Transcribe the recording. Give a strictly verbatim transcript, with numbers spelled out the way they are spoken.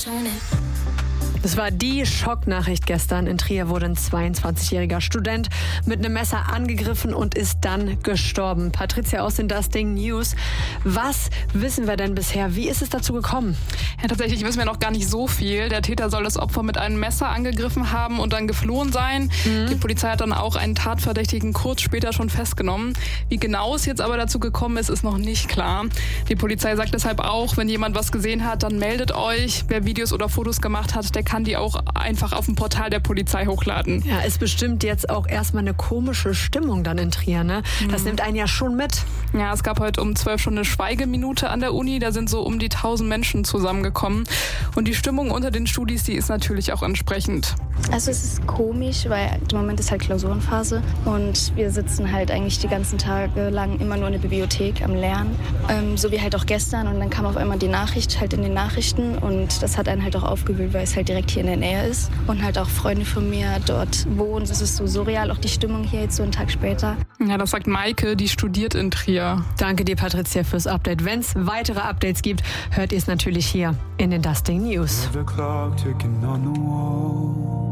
Das war die Schocknachricht gestern. In Trier wurde ein zweiundzwanzigjähriger Student mit einem Messer angegriffen und ist dann gestorben. Patricia aus den Das Ding News. Was wissen wir denn bisher? Wie ist es dazu gekommen? Ja, tatsächlich wissen wir noch gar nicht so viel. Der Täter soll das Opfer mit einem Messer angegriffen haben und dann geflohen sein. Mhm. Die Polizei hat dann auch einen Tatverdächtigen kurz später schon festgenommen. Wie genau es jetzt aber dazu gekommen ist, ist noch nicht klar. Die Polizei sagt deshalb auch, wenn jemand was gesehen hat, dann meldet euch. Wer Videos oder Fotos gemacht hat, der kann die auch einfach auf dem Portal der Polizei hochladen. Ja, es bestimmt jetzt auch erstmal eine komische Stimmung dann in Trier, ne? Das mhm. nimmt einen ja schon mit. Ja, es gab heute um zwölf schon eine Schweigeminute an der Uni. Da sind so um die tausend Menschen zusammengekommen. Und die Stimmung unter den Studis, die ist natürlich auch entsprechend. Also es ist komisch, weil im Moment ist halt Klausurenphase und wir sitzen halt eigentlich die ganzen Tage lang immer nur in der Bibliothek am Lernen, ähm, so wie halt auch gestern. Und dann kam auf einmal die Nachricht halt in den Nachrichten und das hat einen halt auch aufgewühlt, weil es halt direkt hier in der Nähe ist und halt auch Freunde von mir dort wohnen. Es ist so surreal, auch die Stimmung hier jetzt so einen Tag später. Ja, das sagt Maike, die studiert in Trier. Danke dir, Patricia, fürs Update. Wenn es weitere Updates gibt, hört ihr es natürlich hier in den Das Ding News.